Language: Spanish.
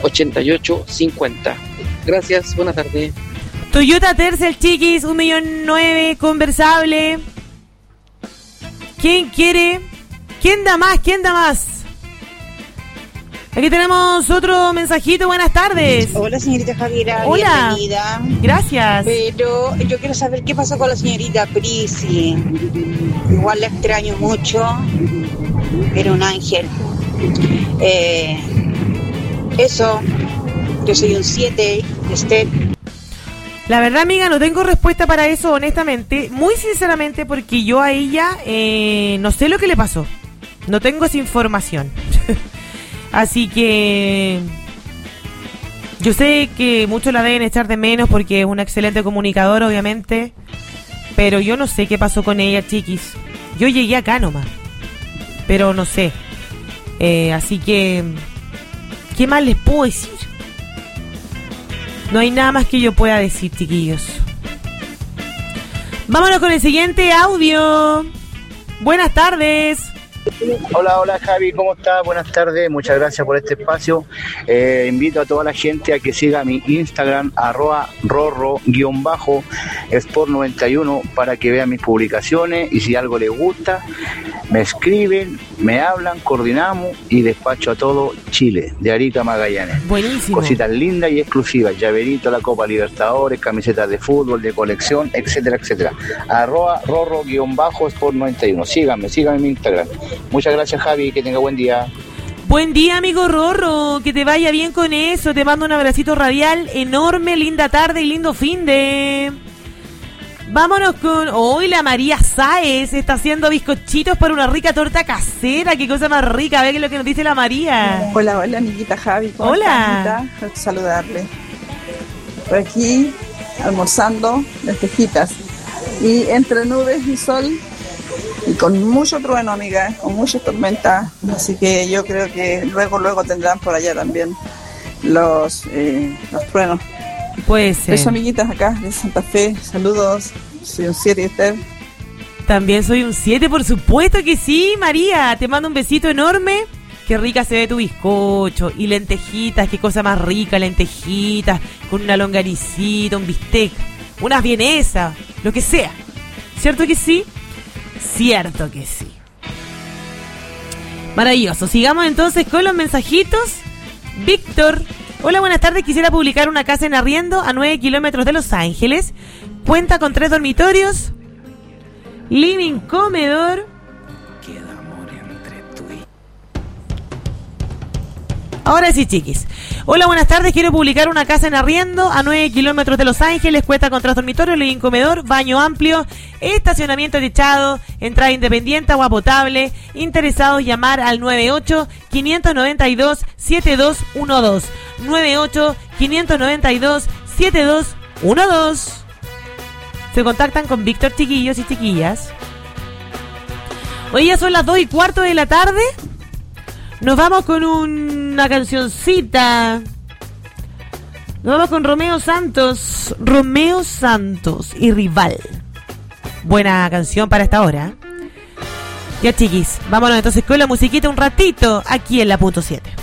8850. Gracias, buenas tardes. Toyota Tercel, chiquis, 1.900.000, conversable. ¿Quién quiere? ¿Quién da más? Aquí tenemos otro mensajito, buenas tardes. Hola, señorita Javiera. Hola. Bienvenida. Gracias. Pero yo quiero saber qué pasó con la señorita Prisi. Igual la extraño mucho. Era un ángel. Eso, yo soy un 7, Esther. La verdad, amiga, no tengo respuesta para eso, honestamente. Muy sinceramente, porque yo a ella no sé lo que le pasó. No tengo esa información. Así que yo sé que muchos la deben echar de menos porque es una excelente comunicadora, obviamente. Pero yo no sé qué pasó con ella, chiquis. Yo llegué acá nomás. Pero no sé. Así que, ¿qué más les puedo decir? No hay nada más que yo pueda decir, chiquillos. Vámonos con el siguiente audio. Buenas tardes. Hola Javi, ¿cómo estás? Buenas tardes, muchas gracias por este espacio. Invito a toda la gente a que siga mi Instagram, @rorro_sport91, para que vean mis publicaciones y si algo les gusta, me escriben, me hablan, coordinamos y despacho a todo Chile, de Arica a Magallanes. Buenísimo. Cositas lindas y exclusivas, llaverito, la Copa Libertadores, camisetas de fútbol, de colección, etcétera, etcétera. @rorro_sport91. Síganme en mi Instagram. Muchas gracias, Javi, que tenga buen día. Buen día, amigo Rorro, que te vaya bien con eso. Te mando un abracito radial enorme, linda tarde y lindo finde. Vámonos con... Hoy la María Sáez está haciendo bizcochitos para una rica torta casera. Qué cosa más rica, a ver qué es lo que nos dice la María. Hola, amiguita Javi. ¿Cómo hola. Estás, saludarle. Por aquí, almorzando lentejitas. Y entre nubes y sol, y con mucho trueno, amiga, con mucha tormenta. Así que yo creo que luego tendrán por allá también los truenos. Puede ser. Eso, amiguitas, acá de Santa Fe. Saludos. Soy un 7, ¿y usted? También soy un 7, por supuesto que sí, María. Te mando un besito enorme. Qué rica se ve tu bizcocho. Y lentejitas, qué cosa más rica, lentejitas, con una longanicita, un bistec, unas vienesas, lo que sea. ¿Cierto que sí? Cierto que sí. Maravilloso. Sigamos entonces con los mensajitos. Víctor. Hola, buenas tardes. Quisiera publicar una casa en arriendo a 9 kilómetros de Los Ángeles. Cuenta con 3 dormitorios, living, comedor. Queda amor entre tú y... Ahora sí, chiquis. Hola, buenas tardes. Quiero publicar una casa en arriendo a 9 kilómetros de Los Ángeles. Cuenta con 3 dormitorios, living, comedor, baño amplio, estacionamiento techado, entrada independiente, agua potable. Interesados, llamar al 98-592-7212. 98-592-7212. Se contactan con Víctor, chiquillos y chiquillas. Hoy ya son las 2:15 de la tarde. Nos vamos con una cancioncita. Nos vamos con Romeo Santos y Rival. Buena canción para esta hora. Ya, chiquis, vámonos entonces con la musiquita un ratito aquí en la .7.